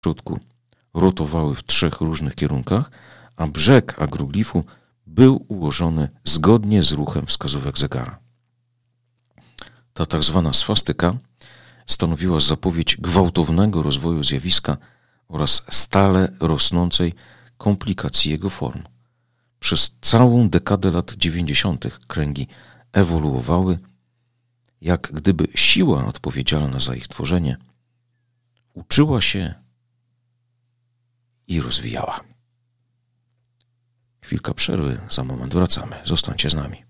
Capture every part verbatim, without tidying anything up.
przodku rotowały w trzech różnych kierunkach, a brzeg agroglifu był ułożony zgodnie z ruchem wskazówek zegara. Ta tak zwana swastyka stanowiła zapowiedź gwałtownego rozwoju zjawiska oraz stale rosnącej komplikacji jego form. Przez całą dekadę lat dziewięćdziesiątych kręgi ewoluowały, jak gdyby siła odpowiedzialna za ich tworzenie uczyła się i rozwijała. Chwilka przerwy, za moment wracamy. Zostańcie z nami.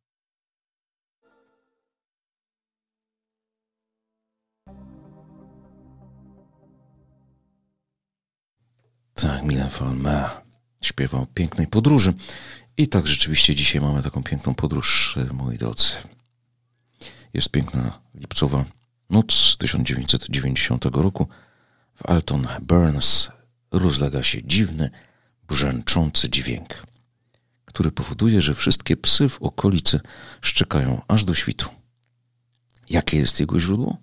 Tak, Milan Falme śpiewał o pięknej podróży. I tak rzeczywiście dzisiaj mamy taką piękną podróż, moi drodzy. Jest piękna lipcowa noc tysiąc dziewięćset dziewięćdziesiątego roku. W Alton Burns rozlega się dziwny, brzęczący dźwięk, który powoduje, że wszystkie psy w okolicy szczekają aż do świtu. Jakie jest jego źródło?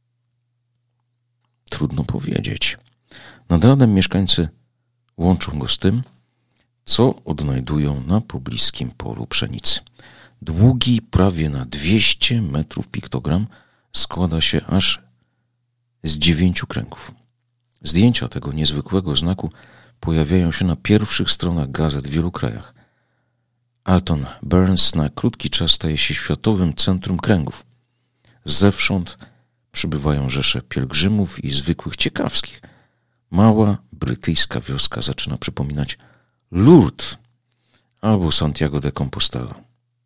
Trudno powiedzieć. Nad ranem mieszkańcy łączą go z tym, co odnajdują na pobliskim polu pszenicy. Długi prawie na dwieście metrów piktogram składa się aż z dziewięciu kręgów. Zdjęcia tego niezwykłego znaku pojawiają się na pierwszych stronach gazet w wielu krajach. Alton Burns na krótki czas staje się światowym centrum kręgów. Zewsząd przybywają rzesze pielgrzymów i zwykłych ciekawskich. Mała brytyjska wioska zaczyna przypominać Lourdes albo Santiago de Compostela.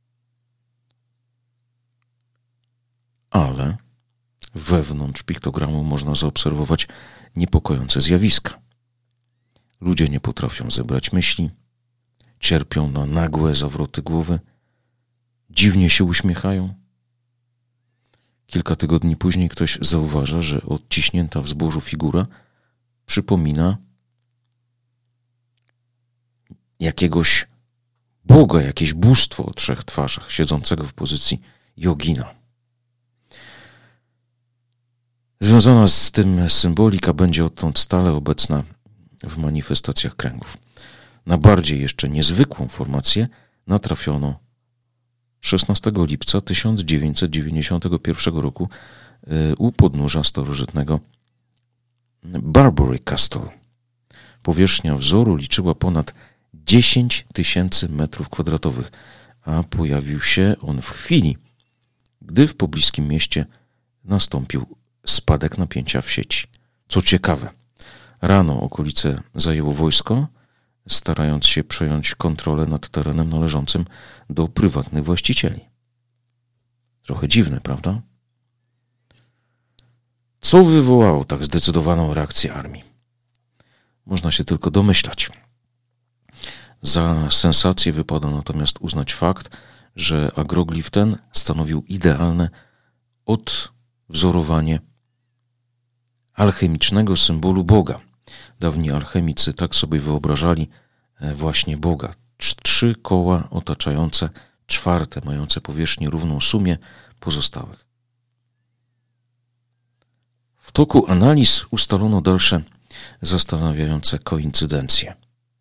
Ale wewnątrz piktogramu można zaobserwować niepokojące zjawiska. Ludzie nie potrafią zebrać myśli, cierpią na nagłe zawroty głowy, dziwnie się uśmiechają. Kilka tygodni później ktoś zauważa, że odciśnięta w zbożu figura przypomina jakiegoś Boga, jakieś bóstwo o trzech twarzach, siedzącego w pozycji jogina. Związana z tym symbolika będzie odtąd stale obecna w manifestacjach kręgów. Na bardziej jeszcze niezwykłą formację natrafiono szesnastego lipca tysiąc dziewięćset dziewięćdziesiątego pierwszego roku u podnóża starożytnego Barbary Castle. Powierzchnia wzoru liczyła ponad dziesięć tysięcy metrów kwadratowych, a pojawił się on w chwili, gdy w pobliskim mieście nastąpił spadek napięcia w sieci. Co ciekawe, rano okolice zajęło wojsko, starając się przejąć kontrolę nad terenem należącym do prywatnych właścicieli. Trochę dziwne, prawda? Co wywołało tak zdecydowaną reakcję armii? Można się tylko domyślać. Za sensację wypada natomiast uznać fakt, że agroglif ten stanowił idealne odwzorowanie alchemicznego symbolu Boga. Dawni alchemicy tak sobie wyobrażali właśnie Boga. Trzy koła otaczające czwarte, mające powierzchnię równą sumie pozostałych. W toku analiz ustalono dalsze zastanawiające koincydencje.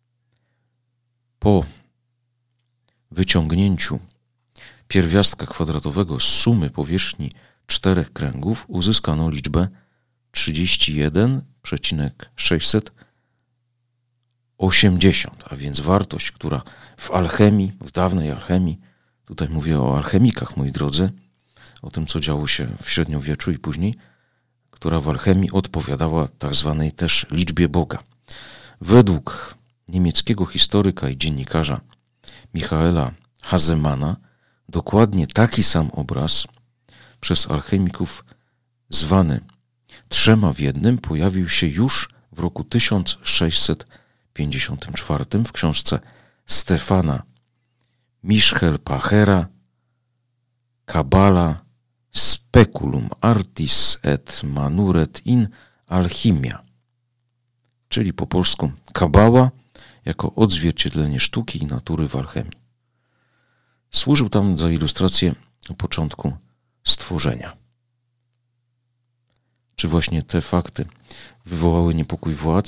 Po wyciągnięciu pierwiastka kwadratowego z sumy powierzchni czterech kręgów uzyskano liczbę trzydzieści jeden przecinek sześćset osiemdziesiąt, a więc wartość, która w alchemii, w dawnej alchemii, tutaj mówię o alchemikach, moi drodzy, o tym, co działo się w średniowieczu i później, która w alchemii odpowiadała tak zwanej też liczbie Boga. Według niemieckiego historyka i dziennikarza Michaela Hazemana dokładnie taki sam obraz przez alchemików zwany trzema w jednym pojawił się już w roku tysiąc sześćset pięćdziesiątym czwartym w książce Stefana Mischel-Pachera Kabbala Speculum Artis et Manuret in Alchimia, czyli po polsku Kabała jako odzwierciedlenie sztuki i natury w alchemii. Służył tam za ilustrację początku stworzenia. czy właśnie te fakty wywołały niepokój władz,